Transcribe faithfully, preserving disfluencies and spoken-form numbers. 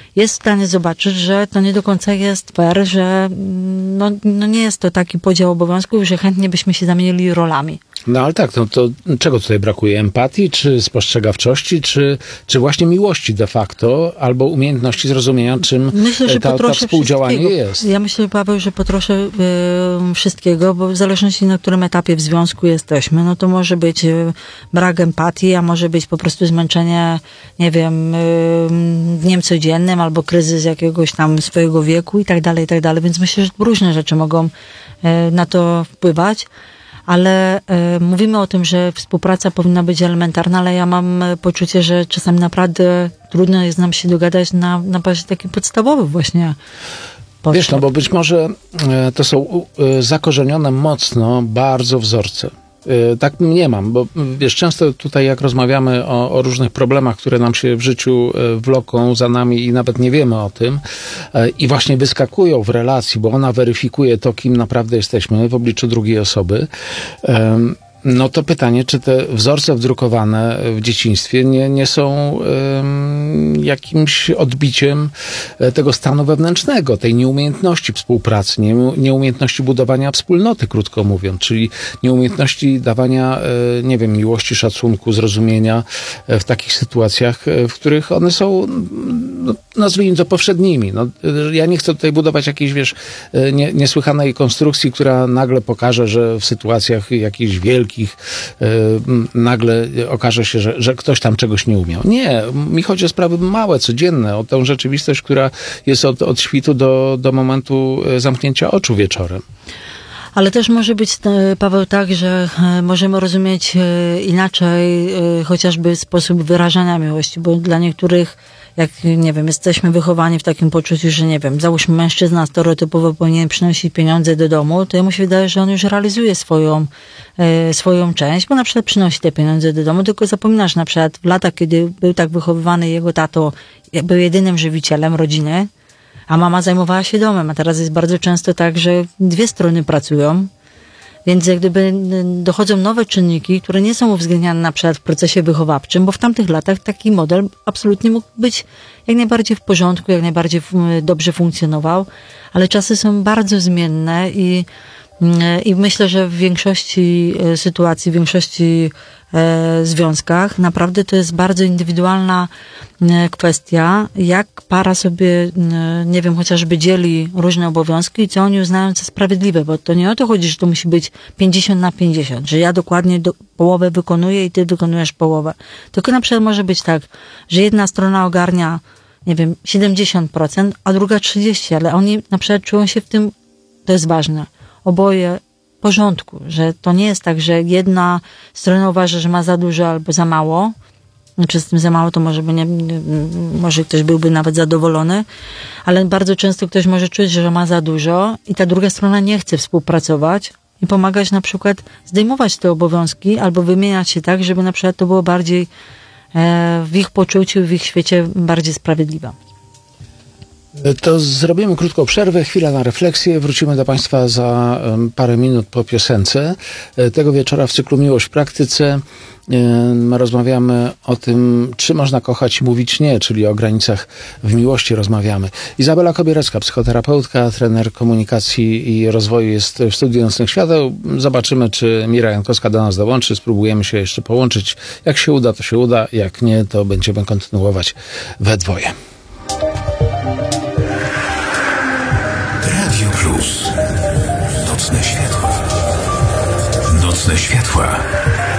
jest w stanie zobaczyć, że to nie do końca jest fair, że no, no nie jest to taki podział obowiązków, że chętnie byśmy się zamienili rolami. No ale tak, no to czego tutaj brakuje? Empatii, czy spostrzegawczości, czy, czy właśnie miłości de facto, albo umiejętności zrozumienia, czym myślę, że ta, ta współdziałanie jest? Ja myślę, Paweł, że po trosze y, wszystkiego, bo w zależności na którym etapie w związku jesteśmy, no to może być y, brak empatii, a może być po prostu zmęczenie, nie wiem, y, dniem codziennym, albo kryzys jakiegoś tam swojego wieku i tak dalej, i tak dalej. Więc myślę, że różne rzeczy mogą y, na to wpływać. Ale e, mówimy o tym, że współpraca powinna być elementarna, ale ja mam poczucie, że czasami naprawdę trudno jest nam się dogadać na, na bazie takich podstawowych właśnie potrzeb. Wiesz, no bo być może e, to są e, zakorzenione mocno bardzo wzorce. Tak nie mam, bo wiesz, często tutaj jak rozmawiamy o, o różnych problemach, które nam się w życiu wloką za nami i nawet nie wiemy o tym i właśnie wyskakują w relacji, bo ona weryfikuje to, kim naprawdę jesteśmy w obliczu drugiej osoby, no to pytanie, czy te wzorce wdrukowane w dzieciństwie nie, nie są um, jakimś odbiciem tego stanu wewnętrznego, tej nieumiejętności współpracy, nie, nieumiejętności budowania wspólnoty, krótko mówiąc, czyli nieumiejętności dawania, nie wiem, miłości, szacunku, zrozumienia w takich sytuacjach, w których one są, no, nazwijmy to, powszednimi. No, ja nie chcę tutaj budować jakiejś, wiesz, nie, niesłychanej konstrukcji, która nagle pokaże, że w sytuacjach jakichś wielkich nagle okaże się, że, że ktoś tam czegoś nie umiał. Nie, mi chodzi o sprawy małe, codzienne, o tę rzeczywistość, która jest od, od świtu do, do momentu zamknięcia oczu wieczorem. Ale też może być, Paweł, tak, że możemy rozumieć inaczej chociażby sposób wyrażania miłości, bo dla niektórych, jak, nie wiem, jesteśmy wychowani w takim poczuciu, że, nie wiem, załóżmy, mężczyzna stereotypowo powinien przynosić pieniądze do domu, to jemu się wydaje, że on już realizuje swoją, e, swoją część, bo na przykład przynosi te pieniądze do domu, tylko zapominasz na przykład w latach, kiedy był tak wychowywany, jego tato był jedynym żywicielem rodziny, a mama zajmowała się domem, a teraz jest bardzo często tak, że dwie strony pracują. Więc jak gdyby dochodzą nowe czynniki, które nie są uwzględniane na przykład w procesie wychowawczym, bo w tamtych latach taki model absolutnie mógł być jak najbardziej w porządku, jak najbardziej dobrze funkcjonował, ale czasy są bardzo zmienne i, i myślę, że w większości sytuacji, w większości e, związkach naprawdę to jest bardzo indywidualna kwestia, jak para sobie, nie wiem, chociażby dzieli różne obowiązki i co oni uznają za sprawiedliwe, bo to nie o to chodzi, że to musi być pięćdziesiąt na pięćdziesiąt, że ja dokładnie do, połowę wykonuję i ty wykonujesz połowę. Tylko na przykład może być tak, że jedna strona ogarnia, nie wiem, siedemdziesiąt procent, a druga trzydzieści procent, ale oni na przykład czują się w tym, to jest ważne, oboje w porządku, że to nie jest tak, że jedna strona uważa, że ma za dużo albo za mało, czy z tym za mało, to może by nie, może ktoś byłby nawet zadowolony, ale bardzo często ktoś może czuć, że ma za dużo i ta druga strona nie chce współpracować i pomagać na przykład zdejmować te obowiązki albo wymieniać się tak, żeby na przykład to było bardziej e, w ich poczuciu, w ich świecie bardziej sprawiedliwe. To zrobimy krótką przerwę, chwila na refleksję. Wrócimy do Państwa za parę minut po piosence. Tego wieczora w cyklu Miłość w praktyce rozmawiamy o tym, czy można kochać i mówić nie, czyli o granicach w miłości rozmawiamy. Izabela Kobierecka, psychoterapeutka, trener komunikacji i rozwoju jest w studiu Nocnych Świateł. Zobaczymy, czy Mira Jankowska do nas dołączy. Spróbujemy się jeszcze połączyć. Jak się uda, to się uda. Jak nie, to będziemy kontynuować we dwoje. Radio Plus. Nocne światła. Nocne światła.